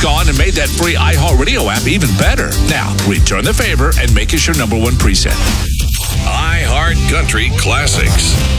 gone and made that free iHeartRadio app even better. Now, return the favor and make us your number one preset. iHeart Country Classics.